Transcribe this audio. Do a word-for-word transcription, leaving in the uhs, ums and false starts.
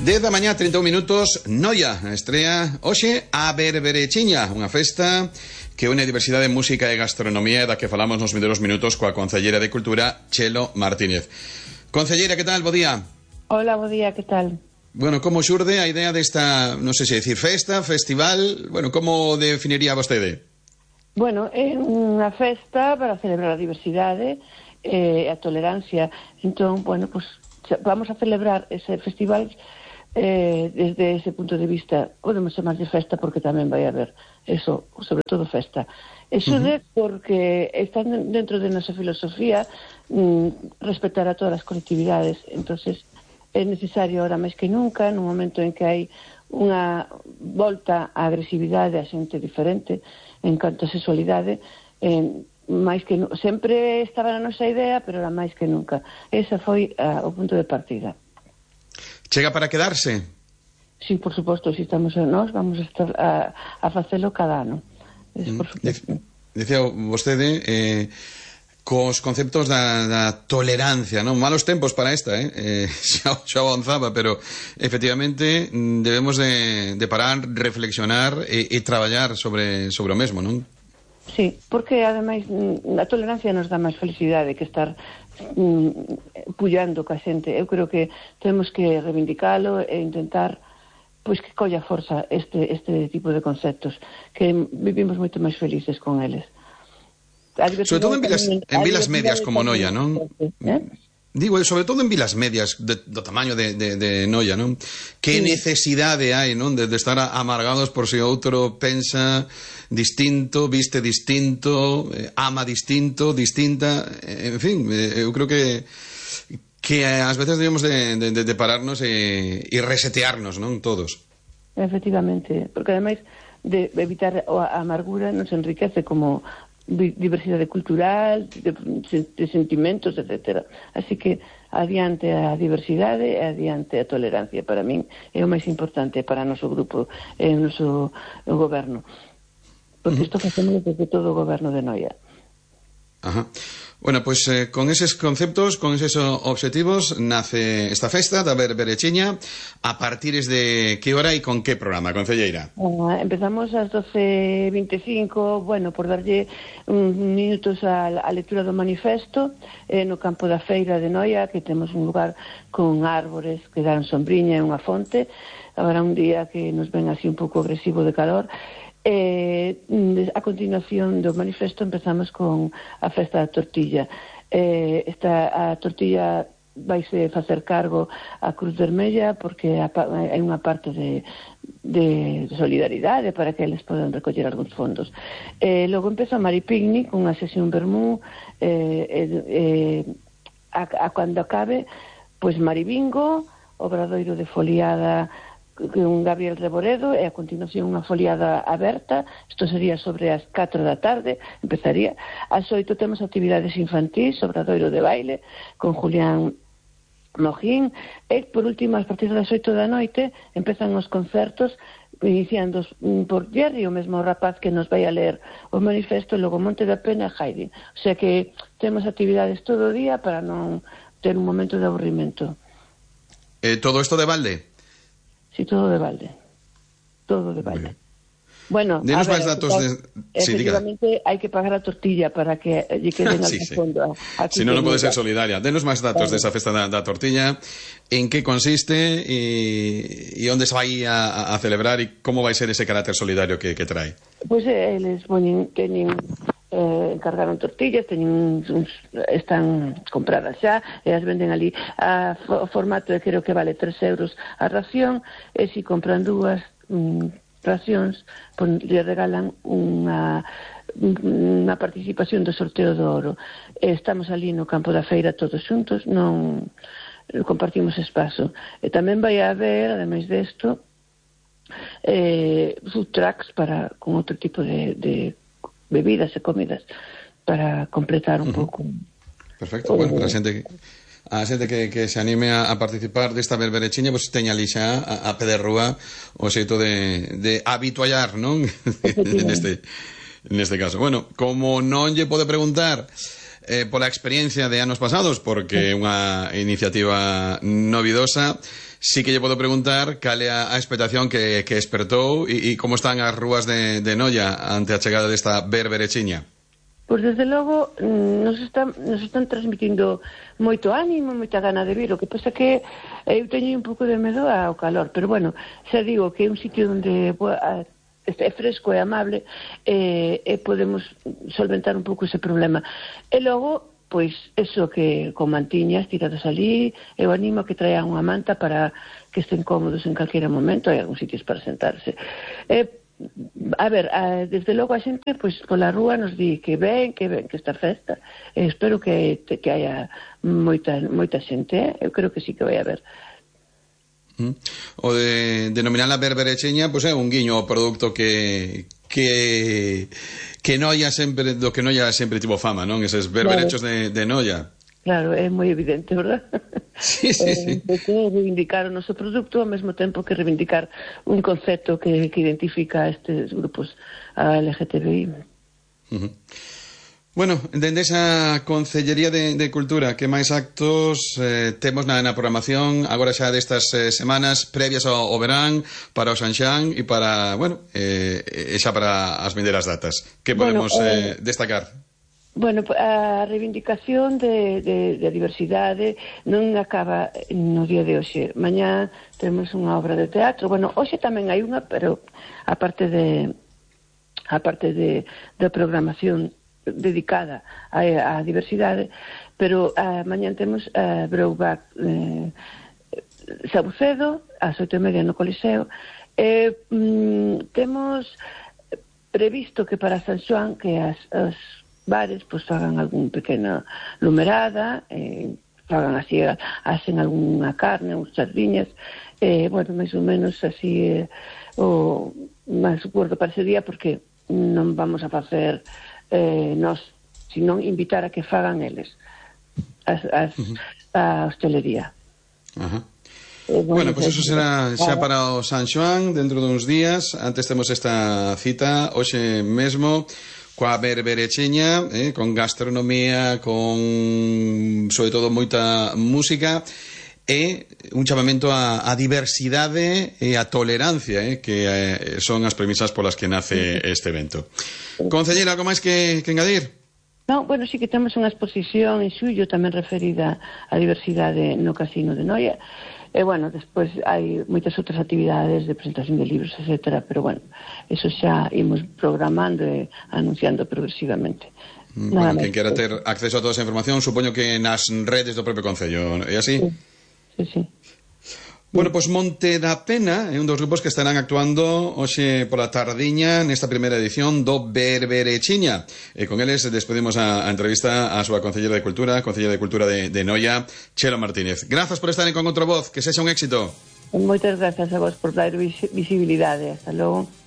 dez da mañá, trinta e un minutos, Noia estrea hoxe a Berberechiña, unha festa que une a diversidade de música e gastronomía da que falamos nos vindeiros minutos coa concelleira de Cultura, Chelo Martínez. Concelleira, que tal? Bo día. Hola, bo día, que tal? Bueno, como xurde a idea desta, non sei se decir festa, festival, bueno, como definiría vostede? Bueno, é unha festa para celebrar a diversidade e eh, a tolerancia. Entón, bueno, pues vamos a celebrar ese festival eh, desde ese punto de vista. Podemos chamar de festa porque tamén vai haber eso, sobre todo festa. Eso uh-huh. de porque están dentro de nosa filosofía mm, respetar a todas as colectividades. Entonces é necesario ahora máis que nunca, nun momento en que hai unha volta á agresividade a xente diferente en canto a sexualidade, eh, máis que nu- sempre estaba na nosa idea, pero era máis que nunca. Ese foi uh, o punto de partida. Chega para quedarse? Sí, por suposto, si estamos en nós, vamos a estar a, a facelo cada ano. Es, por suposto. Dicía vostede eh, cos conceptos da, da tolerancia, non? Malos tempos para esta, eh? eh xa, xa avanzaba, pero efectivamente debemos de, de parar, reflexionar e, e traballar sobre, sobre o mesmo, non? Sí, porque ademais a tolerancia nos dá máis felicidade que estar mm, pullando ca xente. Eu creo que temos que reivindicalo e intentar pois que colla forza este, este tipo de conceptos, que vivimos moito máis felices con eles. Sobre todo en vilas, en vilas medias como Noia, non? ¿Eh? Digo, sobre todo en vilas medias de, do tamaño de, de, de Noia, non? Que sí. Necesidade hai, non? De, de estar amargados por si outro pensa distinto, viste distinto, eh, ama distinto, distinta, eh, en fin, eh, eu creo que que ás veces debemos de, de, de pararnos e, e resetearnos, non? Todos. Efectivamente, porque ademais de evitar a amargura nos enriquece como diversidade cultural, de, de sentimentos, etcétera. Así que adiante a diversidade e adiante a tolerancia. Para min é o máis importante para o noso grupo e o noso o goberno. Porque isto facemos desde todo o goberno de Noia. Ajá. Bueno, pues eh, con eses conceptos, con eses objetivos nace esta festa da Berberechiña. A partires de que hora e con que programa, concelleira? Uh, empezamos ás doce e vinte e cinco, bueno, por darlle uns minutos a, a lectura do manifesto eh, no campo da feira de Noia, que temos un lugar con árbores que dan sombriña e unha fonte. Habrá un día que nos ven así un pouco agresivo de calor. Eh, a continuación do manifesto empezamos con a festa da tortilla. Eh, esta, a tortilla vaise facer cargo a Cruz Vermella porque hai unha parte de, de solidaridade para que eles podan recoller algúns fondos. Eh, logo empeza a Mari Picnic, unha sesión vermú, eh, eh, a, a cando acabe, pois Mari Bingo, obradoiro de foliada un Gabriel Reboredo e a continuación unha foliada aberta. Isto sería sobre as catro da tarde, empezaría. Ás oito temos actividades infantís, obradoiro de baile con Julián Mojín e por último, a partir das oito da noite empezan os concertos iniciando por Jerry, o mesmo rapaz que nos vai a ler o manifesto, logo Monte da Pena e Haydn. O sea que temos actividades todo o día para non ter un momento de aburrimento. Eh, todo isto de balde? Sí, todo de balde. Todo de balde. Bueno, denos a ver, máis datos de... efectivamente sí, hai que pagar a tortilla para que lle queden al sí, fondo. Sí. Si non, non pode ser solidaria. Denos máis datos vale. Desa festa da, da tortilla, en que consiste e, e onde se vai a, a celebrar e como vai ser ese carácter solidario que, que trae. Pois pues, eles poñen, teñen eh, encargaron tortillas, teñen uns, están compradas xa e as venden ali a o formato de creo que vale tres euros a ración e se si compran dúas mm, racións pon, le regalan unha unha participación do sorteo do oro. E estamos ali no campo da feira todos xuntos, non compartimos espazo. E tamén vai haber, ademais desto, eh, food trucks para, con outro tipo de, de bebidas e comidas para completar un uh-huh. pouco. Perfecto, o, bueno, para a xente que a xente que, que se anime a, a participar desta Berberechiña, pois pues, teña ali xa a, a pé de rúa o xeito de, de habituallar, non? neste, neste caso. Bueno, como non lle pode preguntar eh, pola experiencia de anos pasados, porque é unha iniciativa novidosa, sí que lle podo preguntar cal é a, a expectación que, que espertou e, e como están as rúas de, de Noia ante a chegada desta berberechiña. Pois desde logo nos están, nos están transmitindo moito ánimo, moita gana de vir. O que pasa que eu teño un pouco de medo ao calor, pero bueno, xa digo que é un sitio onde é fresco e amable e, e podemos solventar un pouco ese problema. E logo, pois, eso que con mantiñas tiradas ali, eu animo a que traian unha manta para que estén cómodos en calquera momento, hai algúns sitios para sentarse. E a ver, a, desde logo a xente pois pola rúa nos di que ven, que ven que esta festa, e espero que, que haya moita, moita xente, eh? Eu creo que sí que vai haber. Mm. O de denominarla berberechiña pois é un guiño ao produto que que que Noia sempre, do que Noia sempre tivo fama, non? Eses berberechos claro. de, de Noia. Claro, é moi evidente, verdad? Sí, sí, sí. Eh, que reivindicar o noso produto ao mesmo tempo que reivindicar un concepto que, que identifica a estes grupos a L G T B I. Uh-huh. Bueno, dende esa Concellería de, de Cultura, que máis actos eh, temos na, na programación agora xa destas eh, semanas previas ao, ao verán para o Sanxán e para, bueno, eh, e xa para as vindeiras datas. Que podemos bueno, eh, eh, destacar? Bueno, a reivindicación de, de, de diversidade non acaba no día de hoxe. Mañá temos unha obra de teatro. Bueno, hoxe tamén hai unha, pero a parte de a parte de, de programación dedicada á, á diversidade, pero a, mañá temos a Breubac eh, Sabucedo ás oito e media no Coliseo. Eh, mm, temos previsto que para San Xoán que as, as bares pois fagan algún pequena lumerada, eh, fagan así, hacen algunha carne, uns sardiñas, eh, bueno, máis ou menos así eh, o máis acordo para ese día, porque non vamos a facer eh, nós, sino invitar a que fagan eles as, as, uh-huh. a hostelería. Ajá. Uh-huh. Eh, bueno, pois pues eso será xa para o San Xoán dentro duns días. Antes temos esta cita hoxe mesmo coa berberechiña, eh, con gastronomía, con sobre todo moita música e un chamamento a, a diversidade e a tolerancia, eh, que eh, son as premisas polas que nace este evento. Concelleira, algo máis que, que engadir? Non, bueno, sí que temos unha exposición en xullo tamén referida á diversidade no Casino de Noia. E, bueno, despois hai moitas outras actividades de presentación de libros, etcétera, pero, bueno, eso xa imos programando e anunciando progresivamente. Mm, bueno, quen quera ter acceso a toda esa información, supoño que nas redes do propio Concello, é así? Sí, sí, sí. Bueno, pois pues Monte da Pena é un dos grupos que estarán actuando hoxe pola tardiña nesta primeira edición do Berberechiña. E con eles despedimos a, a entrevista a súa Concelleira de Cultura, Concelleira de Cultura de, de Noia, Chelo Martínez. Grazas por estar en Con Outra Voz, que sexa un éxito. Moitas grazas a vos por dar visibilidade. Hasta logo.